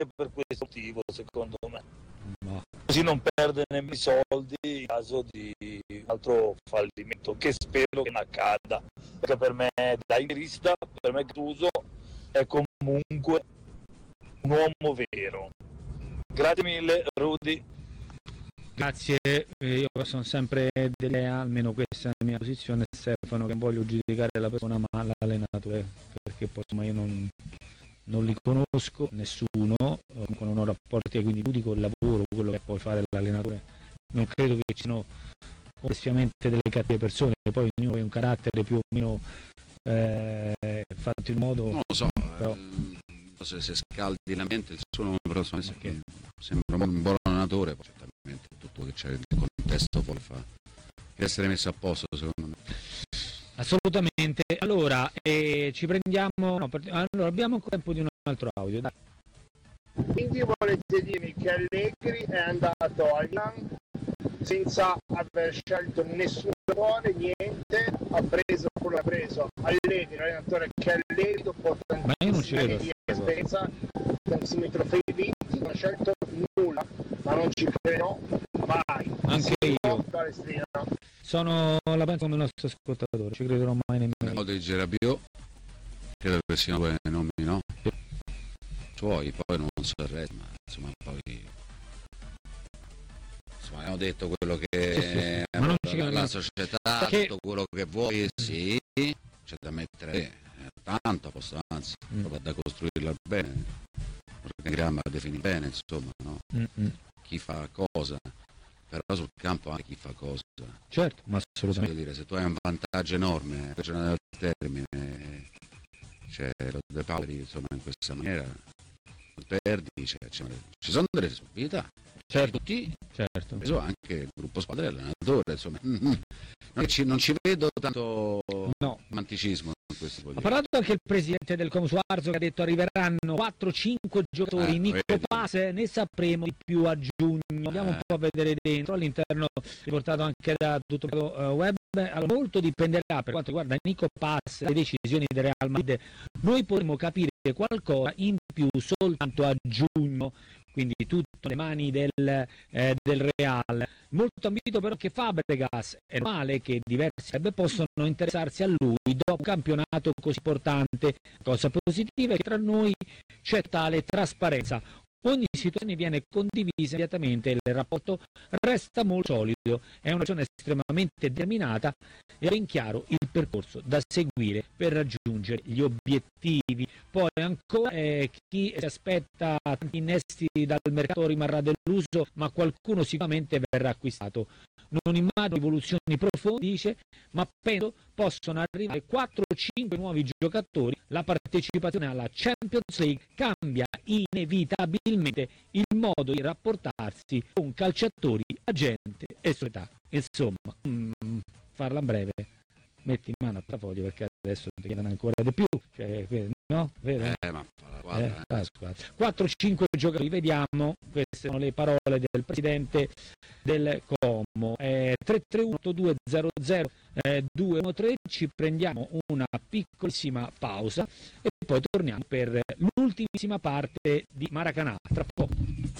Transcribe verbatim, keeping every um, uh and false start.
per questo motivo, secondo me. No. Così non perde nemmeno i soldi in caso di un altro fallimento, che spero che non accada, perché per me, da interista, per me Gattuso è comunque un uomo vero. Grazie mille, Rudy. Grazie, io sono sempre dell'idea, almeno questa è la mia posizione, Stefano, che non voglio giudicare la persona ma l'allenatore, perché poi insomma io non, non li conosco, nessuno, comunque non ho rapporti, quindi giudico il lavoro, quello che può fare l'allenatore. Non credo che ci siano complessivamente delle cattive persone, poi ognuno ha un carattere più o meno eh, fatto in modo... Non lo so, però... eh, se, se scaldi l'ambiente, il suo nome persona che sembra un buon allenatore, poi certamente tutto che c'è nel contesto poi fa che essere messo a posto, secondo me. Assolutamente. Allora, eh, ci prendiamo... No, per... allora, abbiamo ancora tempo di un altro audio, dai. Quindi volete dirmi che Allegri è andato al Milan senza aver scelto nessun giocatore, niente, ha preso quello che ha preso Allegri, l'allenatore che Allegri dopo tantissimi anni di esperienza, tantissimi trofei vinti, non ha scelto nulla, ma non ci credo mai. Anche sì, io no, sono la penso come il nostro ascoltatore, ci crederò mai nemmeno. No, di Gerabio, credo che siano due nomi, no? Suoi, poi non so il resto, ma insomma poi insomma abbiamo detto quello che sì, sì, sì. è Ma la, la società, che... tutto quello che vuoi, sì, c'è da mettere eh, tanto a posto, anzi, mm. proprio da costruirla bene, l'organigramma definire bene, insomma, no? Mm-hmm. Chi fa cosa, però sul campo anche chi fa cosa. Certo, ma assolutamente. Dire, se tu hai un vantaggio enorme, del termine, cioè lo De Paoli, insomma, in questa maniera perdi, cioè, cioè, ci sono delle responsabilità, certo, tutti, certo, preso anche il gruppo squadra dell'allenatore, insomma, mm-hmm. non, ci, non ci vedo tanto no. romanticismo in questo. Ha parlato anche il presidente del Com Suarzo che ha detto arriveranno quattro cinque giocatori, eh, Nico Paz, ne sapremo di più a giugno, andiamo eh. un po' a vedere dentro, all'interno riportato anche da tutto il uh, web. Allora, molto dipenderà per quanto riguarda Nico Paz, le decisioni del Real Madrid, noi potremo capire qualcosa in più soltanto a giugno, quindi tutto le mani del, eh, del Real. Molto ambito però che Fabregas, è normale che diversi club possono interessarsi a lui dopo un campionato così importante. Cosa positiva è che tra noi c'è tale trasparenza. Ogni situazione viene condivisa immediatamente, il rapporto resta molto solido, è una persona estremamente determinata e ha ben chiaro il percorso da seguire per raggiungere gli obiettivi. Poi ancora eh, chi si aspetta tanti innesti dal mercato rimarrà deluso, ma qualcuno sicuramente verrà acquistato. Non immagino evoluzioni profonde, dice, ma penso possono arrivare quattro cinque nuovi giocatori, la partecipazione alla Champions League cambia inevitabilmente il modo di rapportarsi con calciatori, agente e società. Insomma, mm, farla breve, metti in mano il portafoglio perché adesso ti chiedono ancora di più, cioè, no? Vero? Eh, ma guarda, eh, eh. quattro cinque giocatori, vediamo, queste sono le parole del presidente del Como. eh, tre tre uno otto due zero zero due uno tre, ci prendiamo una piccolissima pausa e poi torniamo per l'ultimissima parte di Maracanã, tra poco.